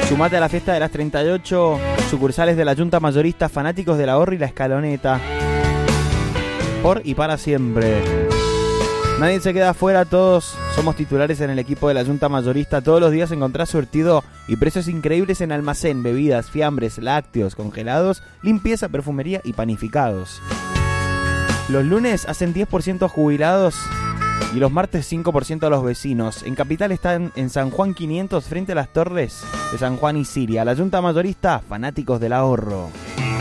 Sumate a la fiesta de las 38 sucursales de la Junta Mayorista, fanáticos del ahorro y la escaloneta. Por y para siempre. Nadie se queda afuera, todos somos titulares en el equipo de la Junta Mayorista. Todos los días encontrás surtido y precios increíbles en almacén, bebidas, fiambres, lácteos, congelados, limpieza, perfumería y panificados. Los lunes hacen 10% a jubilados y los martes 5% a los vecinos. En Capital están en San Juan 500 frente a las torres de San Juan y Siria. La Junta Mayorista, fanáticos del ahorro.